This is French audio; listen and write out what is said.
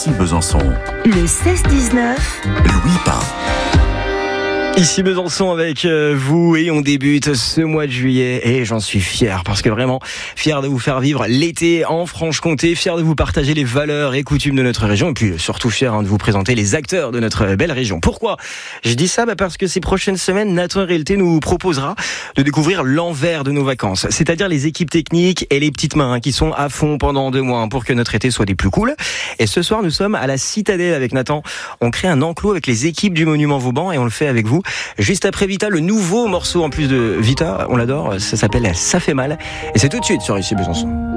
Ici Besançon. Le 16-19. Louis Pain. Ici Besançon avec vous et on débute ce mois de juillet et j'en suis fier parce que vraiment fier de vous faire vivre l'été en Franche-Comté, fier de vous partager les valeurs et coutumes de notre région et puis surtout fier de vous présenter les acteurs de notre belle région. Pourquoi je dis ça? Parce que ces prochaines semaines, Nathan Réalité nous proposera de découvrir l'envers de nos vacances, c'est-à-dire les équipes techniques et les petites mains qui sont à fond pendant 2 mois pour que notre été soit des plus cool. Et ce soir, nous sommes à la Citadelle avec Nathan. On crée un enclos avec les équipes du Monument Vauban et on le fait avec vous. Juste après Vita, le nouveau morceau en plus de Vita, on l'adore, ça s'appelle Ça fait mal. Et c'est tout de suite sur Ici Besançon.